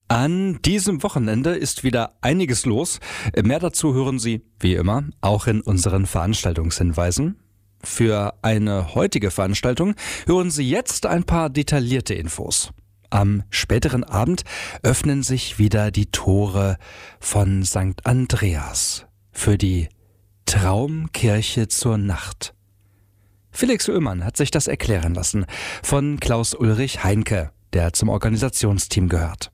An diesem Wochenende ist wieder einiges los. Mehr dazu hören Sie, wie immer, auch in unseren Veranstaltungshinweisen. Für eine heutige Veranstaltung hören Sie jetzt ein paar detaillierte Infos. Am späteren Abend öffnen sich wieder die Tore von St. Andreas für die Traumkirche zur Nacht. Felix Oehlmann hat sich das erklären lassen von Klaus-Ulrich Heinke, der zum Organisationsteam gehört.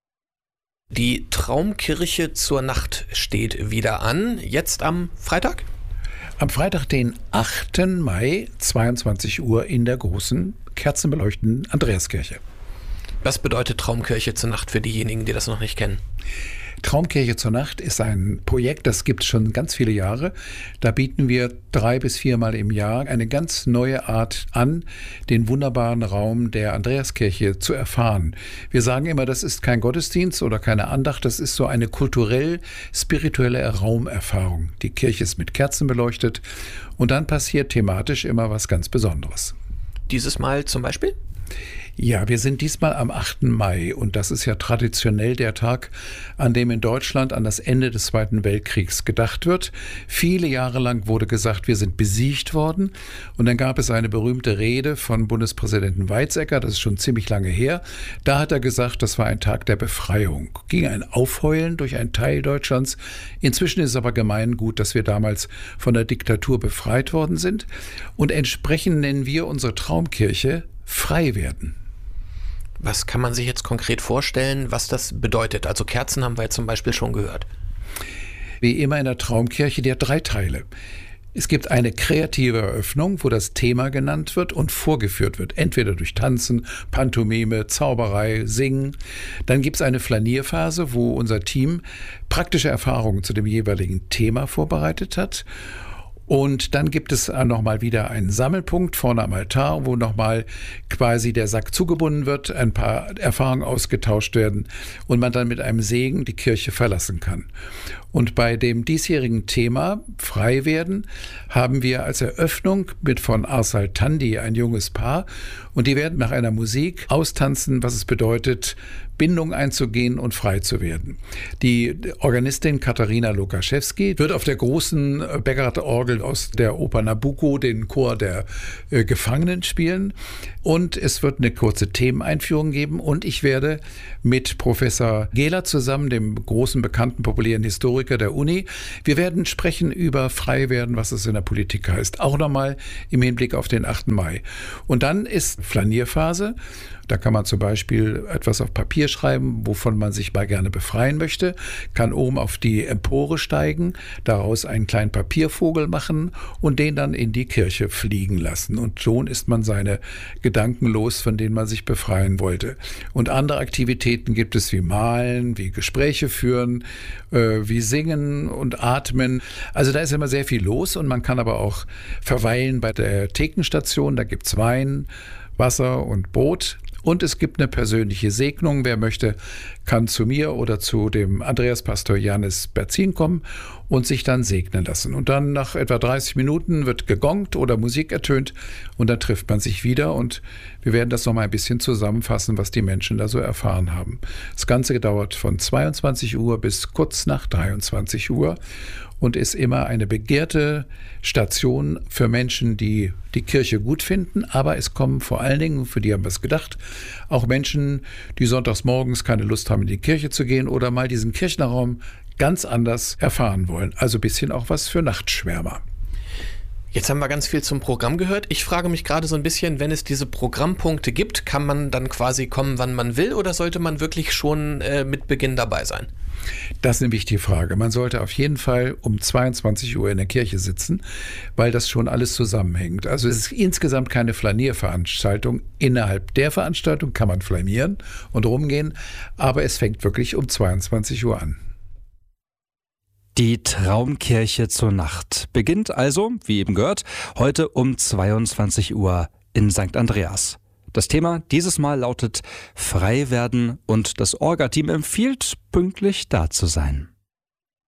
Die Traumkirche zur Nacht steht wieder an, jetzt am Freitag? Am Freitag, den 8. Mai, 22 Uhr in der großen, kerzenbeleuchteten Andreaskirche. Was bedeutet Traumkirche zur Nacht für diejenigen, die das noch nicht kennen? Traumkirche zur Nacht ist ein Projekt, das gibt es schon ganz viele Jahre. Da bieten wir 3 bis 4 Mal im Jahr eine ganz neue Art an, den wunderbaren Raum der Andreaskirche zu erfahren. Wir sagen immer, das ist kein Gottesdienst oder keine Andacht, das ist so eine kulturell-spirituelle Raumerfahrung. Die Kirche ist mit Kerzen beleuchtet und dann passiert thematisch immer was ganz Besonderes. Dieses Mal zum Beispiel? Ja, wir sind diesmal am 8. Mai und das ist ja traditionell der Tag, an dem in Deutschland an das Ende des Zweiten Weltkriegs gedacht wird. Viele Jahre lang wurde gesagt, wir sind besiegt worden und dann gab es eine berühmte Rede von Bundespräsidenten Weizsäcker, das ist schon ziemlich lange her. Da hat er gesagt, das war ein Tag der Befreiung. Ging ein Aufheulen durch einen Teil Deutschlands. Inzwischen ist es aber gemeingut, dass wir damals von der Diktatur befreit worden sind und entsprechend nennen wir unsere Traumkirche frei werden. Was kann man sich jetzt konkret vorstellen, was das bedeutet? Also Kerzen haben wir jetzt zum Beispiel schon gehört. Wie immer in der Traumkirche, die hat 3 Teile. Es gibt eine kreative Eröffnung, wo das Thema genannt wird und vorgeführt wird, entweder durch Tanzen, Pantomime, Zauberei, Singen. Dann gibt es eine Flanierphase, wo unser Team praktische Erfahrungen zu dem jeweiligen Thema vorbereitet hat. Und dann gibt es nochmal wieder einen Sammelpunkt vorne am Altar, wo nochmal quasi der Sack zugebunden wird, ein paar Erfahrungen ausgetauscht werden und man dann mit einem Segen die Kirche verlassen kann. Und bei dem diesjährigen Thema Frei werden haben wir als Eröffnung mit von Arsal Tandi ein junges Paar und die werden nach einer Musik austanzen, was es bedeutet, Bindung einzugehen und frei zu werden. Die Organistin Katharina Lukaschewski wird auf der großen Begert-Orgel aus der Oper Nabucco den Chor der Gefangenen spielen und es wird eine kurze Themeneinführung geben und ich werde mit Professor Gehler zusammen, dem großen bekannten populären Historiker der Uni, wir werden sprechen über frei werden, was es in der Politik heißt. Auch nochmal im Hinblick auf den 8. Mai. Und dann ist Flanierphase. Da kann man zum Beispiel etwas auf Papier schreiben, wovon man sich mal gerne befreien möchte, kann oben auf die Empore steigen, daraus einen kleinen Papiervogel machen und den dann in die Kirche fliegen lassen. Und schon ist man seine Gedanken los, von denen man sich befreien wollte. Und andere Aktivitäten gibt es wie Malen, wie Gespräche führen, wie Singen und Atmen. Also da ist immer sehr viel los und man kann aber auch verweilen bei der Thekenstation. Da gibt es Wein, Wasser und Brot. Und es gibt eine persönliche Segnung. Wer möchte, kann zu mir oder zu dem Andreaspastor Janis Berzin kommen und sich dann segnen lassen. Und dann nach etwa 30 Minuten wird gegongt oder Musik ertönt und dann trifft man sich wieder und wir werden das nochmal ein bisschen zusammenfassen, was die Menschen da so erfahren haben. Das Ganze dauert von 22 Uhr bis kurz nach 23 Uhr und ist immer eine begehrte Station für Menschen, die die Kirche gut finden. Aber es kommen vor allen Dingen, für die haben wir es gedacht, auch Menschen, die sonntags morgens keine Lust haben, in die Kirche zu gehen oder mal diesen Kirchenraum ganz anders erfahren wollen. Also ein bisschen auch was für Nachtschwärmer. Jetzt haben wir ganz viel zum Programm gehört. Ich frage mich gerade so ein bisschen, wenn es diese Programmpunkte gibt, kann man dann quasi kommen, wann man will oder sollte man wirklich schon mit Beginn dabei sein? Das ist eine wichtige Frage. Man sollte auf jeden Fall um 22 Uhr in der Kirche sitzen, weil das schon alles zusammenhängt. Also es ist insgesamt keine Flanierveranstaltung. Innerhalb der Veranstaltung kann man flanieren und rumgehen, aber es fängt wirklich um 22 Uhr an. Die Traumkirche zur Nacht beginnt also, wie eben gehört, heute um 22 Uhr in St. Andreas. Das Thema dieses Mal lautet Frei werden und das Orga-Team empfiehlt, pünktlich da zu sein.